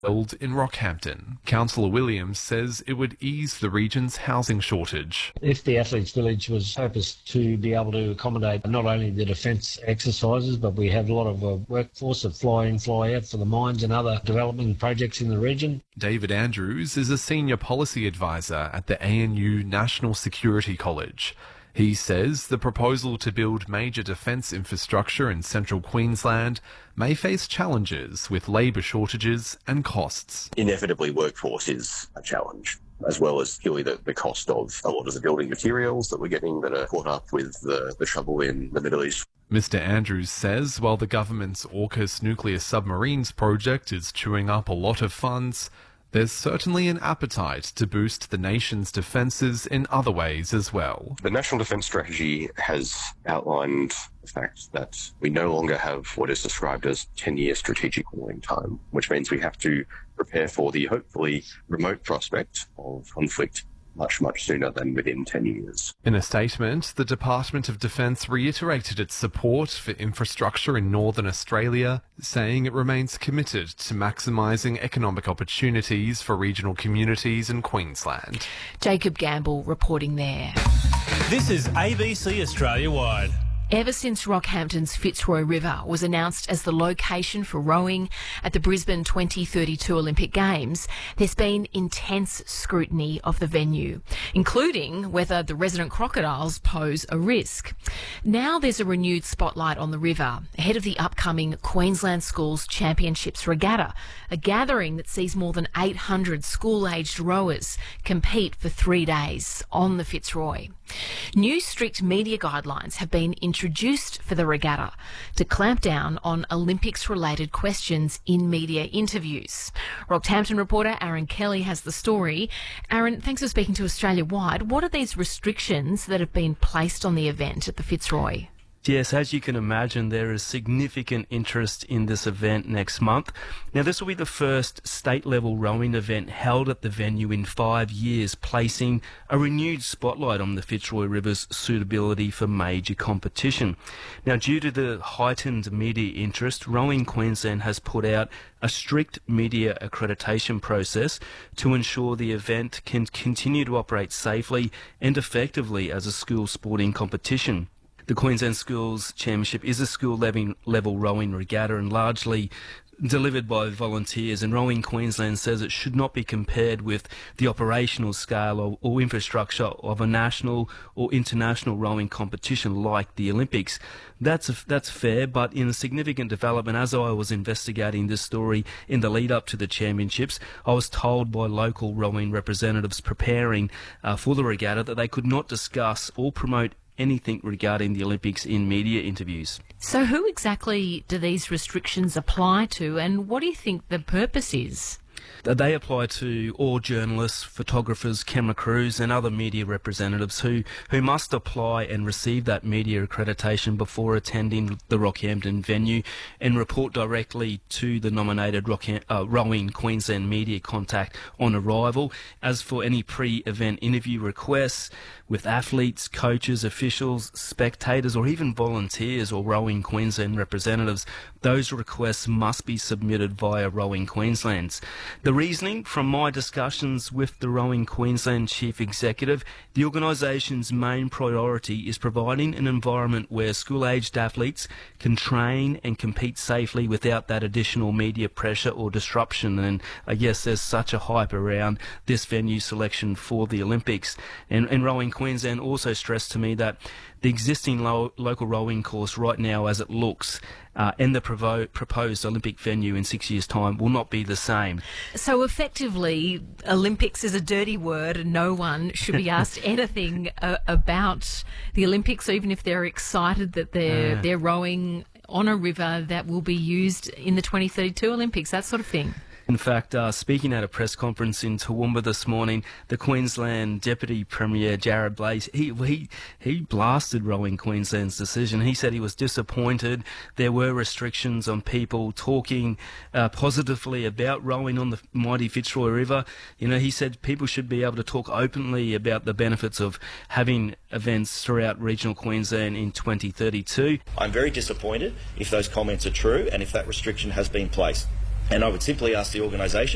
held in Rockhampton. Councillor Williams says it would ease the region's housing shortage. If the Athletes Village was purposed to be able to accommodate not only the defence exercises, but we have a lot of workforce that fly in, fly out for the mines and other development projects in the region. David Andrews is a senior policy advisor at the ANU National Security College. He says the proposal to build major defence infrastructure in central Queensland may face challenges with labour shortages and costs. Inevitably, workforce is a challenge, as well as purely the cost of a lot of the building materials that we're getting that are caught up with the trouble in the Middle East. Mr Andrews says while the government's AUKUS nuclear submarines project is chewing up a lot of funds, there's certainly an appetite to boost the nation's defences in other ways as well. The National Defence Strategy has outlined the fact that we no longer have what is described as 10-year strategic warning time, which means we have to prepare for the hopefully remote prospect of conflict much sooner than within 10 years. In a statement, the Department of Defence reiterated its support for infrastructure in Northern Australia, saying it remains committed to maximising economic opportunities for regional communities in Queensland. Jacob Gamble reporting there. This is ABC Australia Wide. Ever since Rockhampton's Fitzroy River was announced as the location for rowing at the Brisbane 2032 Olympic Games, there's been intense scrutiny of the venue, including whether the resident crocodiles pose a risk. Now there's a renewed spotlight on the river ahead of the upcoming Queensland Schools Championships Regatta, a gathering that sees more than 800 school-aged rowers compete for 3 days on the Fitzroy. New strict media guidelines have been introduced for the regatta to clamp down on Olympics-related questions in media interviews. Rockhampton reporter Aaron Kelly has the story. Aaron, thanks for speaking to Australia Wide. What are these restrictions that have been placed on the event at the Fitzroy? Yes, as you can imagine, there is significant interest in this event next month. Now, this will be the first state-level rowing event held at the venue in 5 years, placing a renewed spotlight on the Fitzroy River's suitability for major competition. Now, due to the heightened media interest, Rowing Queensland has put out a strict media accreditation process to ensure the event can continue to operate safely and effectively as a school sporting competition. The Queensland Schools Championship is a school-level rowing regatta and largely delivered by volunteers, and Rowing Queensland says it should not be compared with the operational scale or infrastructure of a national or international rowing competition like the Olympics. That's fair, but in a significant development, as I was investigating this story in the lead up to the championships, I was told by local rowing representatives preparing for the regatta that they could not discuss or promote anything regarding the Olympics in media interviews. So who exactly do these restrictions apply to, and what do you think the purpose is? They apply to all journalists, photographers, camera crews and other media representatives who must apply and receive that media accreditation before attending the Rockhampton venue and report directly to the nominated Rowing Queensland media contact on arrival. As for any pre-event interview requests with athletes, coaches, officials, spectators or even volunteers or Rowing Queensland representatives, those requests must be submitted via Rowing Queensland's. The reasoning from my discussions with the Rowing Queensland Chief Executive, the organisation's main priority is providing an environment where school-aged athletes can train and compete safely without that additional media pressure or disruption. And I guess there's such a hype around this venue selection for the Olympics. And Rowing Queensland also stressed to me that the existing local rowing course right now as it looks and the proposed Olympic venue in 6 years' time will not be the same. So effectively, Olympics is a dirty word and no one should be asked anything about the Olympics, even if they're excited that they're rowing on a river that will be used in the 2032 Olympics, that sort of thing. In fact, speaking at a press conference in Toowoomba this morning, the Queensland Deputy Premier Jarrod Blaiss, he blasted Rowing Queensland's decision. He said he was disappointed. There were restrictions on people talking positively about rowing on the mighty Fitzroy River. You know, he said people should be able to talk openly about the benefits of having events throughout regional Queensland in 2032. I'm very disappointed if those comments are true and if that restriction has been placed. And I would simply ask the organisation